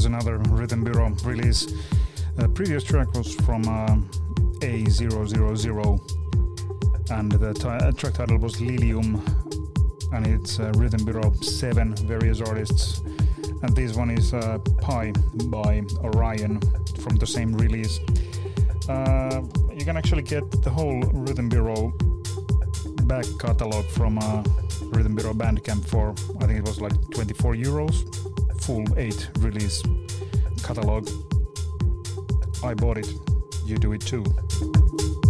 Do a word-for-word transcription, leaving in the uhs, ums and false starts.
Here's another Rhythm Bureau release. The previous track was from uh, A zero zero zero, and the t- uh, track title was Lilium, and it's uh, Rhythm Bureau seven, various artists. And this one is uh, Pi by Orion from the same release. Uh, you can actually get the whole Rhythm Bureau back catalog from uh, Rhythm Bureau Bandcamp for, I think it was like twenty-four euros, full eight release catalog. I bought it, you do it too.